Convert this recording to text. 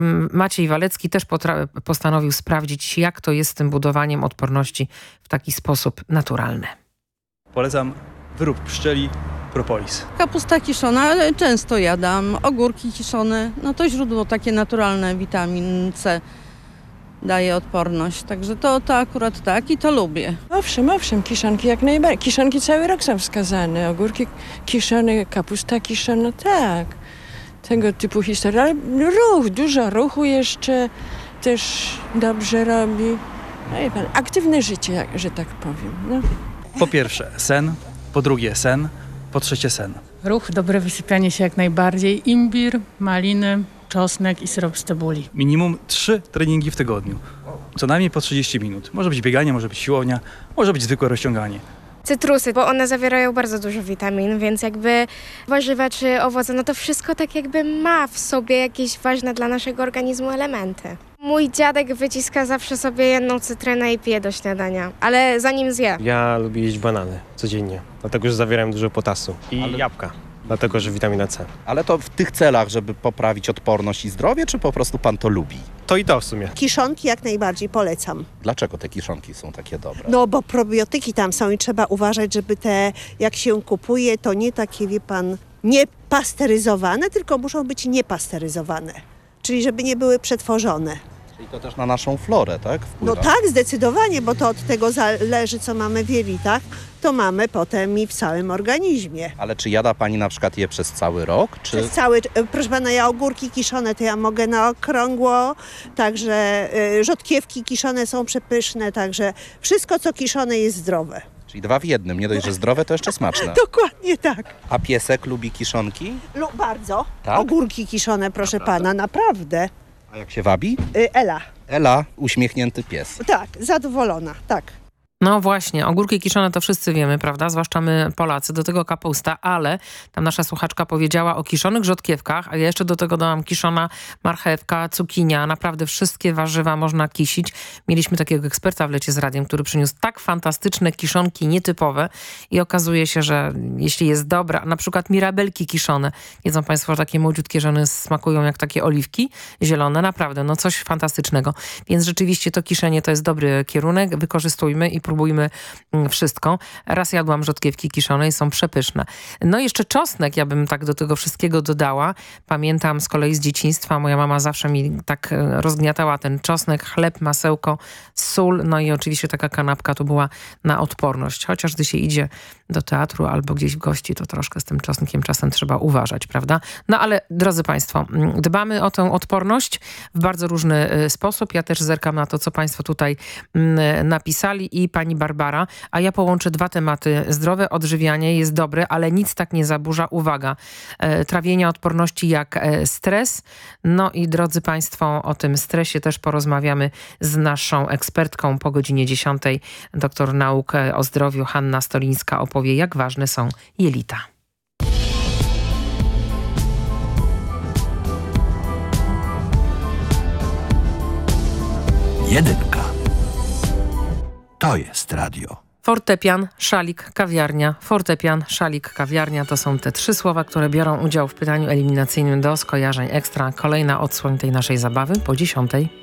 Maciej Walecki też postanowił sprawdzić, jak to jest z tym budowaniem odporności w taki sposób naturalny. Polecam wyrób pszczeli propolis. Kapusta kiszona, ale często jadam. Ogórki kiszone, no to źródło takie naturalne, witamin C daje odporność. Także to akurat tak i to lubię. Owszem, kiszonki jak najbardziej. Kiszonki cały rok są wskazane. Ogórki kiszone, kapusta kiszona, tak. Tego typu historie. Ale dużo ruchu jeszcze też dobrze robi. No i pan, aktywne życie, że tak powiem. No. Po pierwsze sen, po drugie sen, po trzecie sen. Ruch, dobre wysypianie się jak najbardziej. Imbir, maliny, czosnek i syrop z cebuli. Minimum 3 treningi w tygodniu. Co najmniej po 30 minut. Może być bieganie, może być siłownia, może być zwykłe rozciąganie. Cytrusy, bo one zawierają bardzo dużo witamin, więc jakby warzywa czy owoce, no to wszystko tak jakby ma w sobie jakieś ważne dla naszego organizmu elementy. Mój dziadek wyciska zawsze sobie jedną cytrynę i pije do śniadania, ale zanim zje. Ja lubię jeść banany codziennie, dlatego że zawierają dużo potasu i jabłka. Dlatego, że witamina C. Ale to w tych celach, żeby poprawić odporność i zdrowie, czy po prostu pan to lubi? To i to w sumie. Kiszonki jak najbardziej polecam. Dlaczego te kiszonki są takie dobre? No bo probiotyki tam są i trzeba uważać, żeby te, jak się kupuje, to nie takie, wie pan, niepasteryzowane, tylko muszą być niepasteryzowane. Czyli żeby nie były przetworzone. Czyli to też na naszą florę, tak? Wpływa. No tak, zdecydowanie, bo to od tego zależy, co mamy w jelitach, to mamy potem i w całym organizmie. Ale czy jada pani na przykład je przez cały rok? Czy... Przez cały, proszę pana, ja ogórki kiszone to ja mogę na okrągło, także rzodkiewki kiszone są przepyszne, także wszystko, co kiszone jest zdrowe. Czyli 2 w 1, nie dość, że zdrowe, to jeszcze smaczne. Dokładnie tak. A piesek lubi kiszonki? Bardzo. Tak? Ogórki kiszone, proszę pana, naprawdę. A jak się wabi? Ela. Ela, uśmiechnięty pies. Tak, zadowolona, tak. No właśnie, ogórki kiszone to wszyscy wiemy, prawda? Zwłaszcza my Polacy, do tego kapusta, ale tam nasza słuchaczka powiedziała o kiszonych rzodkiewkach, a ja jeszcze do tego dodam kiszona marchewka, cukinia, naprawdę wszystkie warzywa można kisić. Mieliśmy takiego eksperta w Lecie z Radiem, który przyniósł tak fantastyczne kiszonki nietypowe i okazuje się, że jeśli jest dobra, na przykład mirabelki kiszone, wiedzą państwo, że takie młodziutkie, że one smakują jak takie oliwki zielone, naprawdę, no coś fantastycznego. Więc rzeczywiście to kiszenie to jest dobry kierunek, wykorzystujmy i próbujmy wszystko. Raz jadłam rzodkiewki kiszone i są przepyszne. No i jeszcze czosnek, ja bym tak do tego wszystkiego dodała. Pamiętam z kolei z dzieciństwa, moja mama zawsze mi tak rozgniatała ten czosnek, chleb, masełko, sól, no i oczywiście taka kanapka to była na odporność. Chociaż gdy się idzie do teatru albo gdzieś w gości, to troszkę z tym czosnkiem czasem trzeba uważać, prawda? No ale drodzy państwo, dbamy o tę odporność w bardzo różny sposób. Ja też zerkam na to, co państwo tutaj napisali i pani Barbara, a ja połączę 2 tematy. Zdrowe odżywianie jest dobre, ale nic tak nie zaburza, uwaga, trawienia odporności jak stres. No i drodzy państwo, o tym stresie też porozmawiamy z naszą ekspertką po godzinie 10. Doktor nauk o zdrowiu Hanna Stolińska opowie, jak ważne są jelita. Jedynka. To jest radio. Fortepian, szalik, kawiarnia. Fortepian, szalik, kawiarnia to są te 3 słowa, które biorą udział w pytaniu eliminacyjnym do skojarzeń ekstra. Kolejna odsłoń tej naszej zabawy po 10.